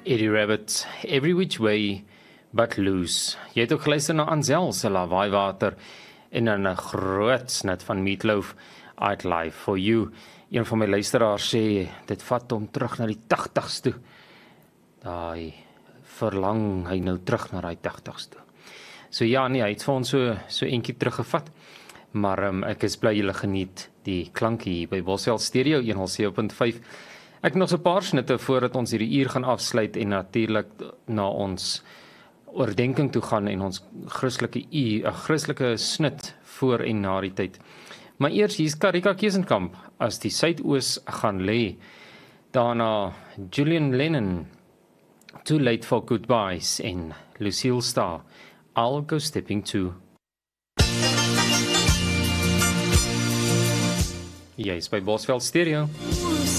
Eddie Rabbit, Every Which Way But Loose. Jy het ook geluister na Ansel se Lawaaiwater en 'n groot snit van Meatloaf, I'd Lie For You. Een van my luisteraars sê, dit vat hom terug na die 80s toe. Daai verlang hy nou terug na die 80s toe. So ja, nee, hy het vir ons so eentjie teruggevat. Maar ek is bly julle geniet die klankie hier by Boswell Stereo 107.5. Ek nog so 'n paar snitte voordat ons hierdie uur gaan afsluit en natuurlik na ons oordenking toe gaan en ons Christelike snit voor en na die tyd. Maar eers hier's Karika Kesenkamp as die Suidoos gaan lê. Daarna Julian Lennon, Too Late for Goodbyes en Lucille Starr, I'll Go Stepping Too. Jy is by Boswell Stereo.